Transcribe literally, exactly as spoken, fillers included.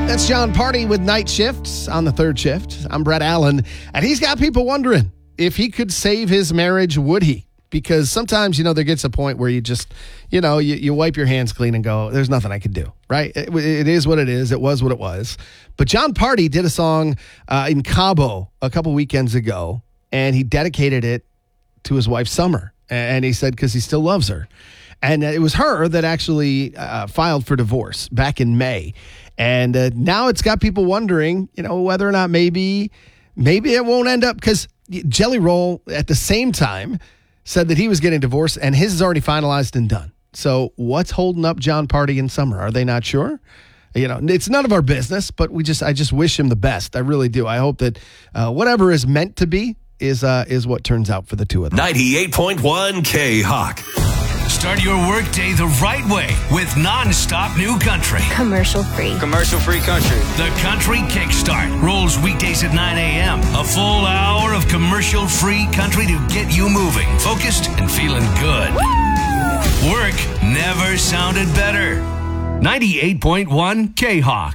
That's John Party with Night Shifts on the third shift. I'm Brett Allen, and he's got people wondering if he could save his marriage, would he? Because sometimes, you know, there gets a point where you just, you know, you, you wipe your hands clean and go, there's nothing I could do, right? It, it is what it is. It was what it was. But John Party did a song uh, in Cabo a couple weekends ago, and he dedicated it to his wife, Summer. And he said, because he still loves her. And it was her that actually uh, filed for divorce back in May. And uh, now it's got people wondering, you know, whether or not maybe, maybe it won't end up, because Jelly Roll at the same time said that he was getting divorced and his is already finalized and done. So what's holding up John Party and Summer? Are they not sure? You know, it's none of our business, but we just, I just wish him the best. I really do. I hope that uh, whatever is meant to be is uh, is what turns out for the two of them. ninety-eight point one K-Hawk. Start your workday the right way with non-stop new country. Commercial free. Commercial free country. The Country Kickstart rolls weekdays at nine a.m. A full hour of commercial free country to get you moving, focused, and feeling good. Woo! Work never sounded better. ninety-eight point one K-Hawk.